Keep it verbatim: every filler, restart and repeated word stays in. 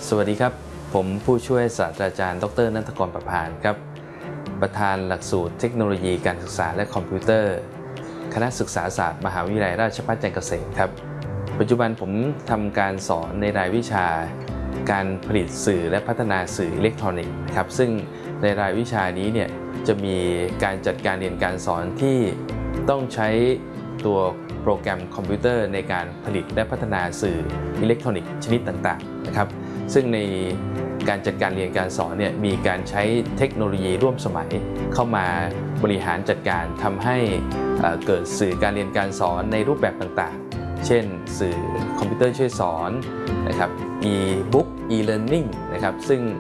สวัสดีครับผมผู้ช่วยศาสตราจารย์ดรณัฐกรประพานครับประธานหลักสูตรเทคโนโลยีการศึกษาและคอมพิวเตอร์คณะศึกษาศาสตร์มหาวิทยาลัยราชภัฏจันทร์เกษมครับปัจจุบันผมทำการสอนในรายวิชาการผลิตสื่อและพัฒนาสื่ออิเล็กทรอนิกส์ครับซึ่งในรายวิชานี้เนี่ยจะมีการจัดการเรียนการสอนที่ต้องใช้ตัวโปรแกรมคอมพิวเตอร์ในการผลิตและพัฒนาสื่ออิเล็กทรอนิกส์ชนิดต่างๆนะครับซึ่งในการจัดการเรียนการสอนเนี่ยมีการใช้เทคโนโลยีร่วมสมัยเข้ามาบริหารจัดการทำให้เกิดสื่อการเรียนการสอนในรูปแบบต่างๆเช่นสื่อคอมพิวเตอร์ช่วยสอนนะครับ e-book e-learning นะครับซึ่ง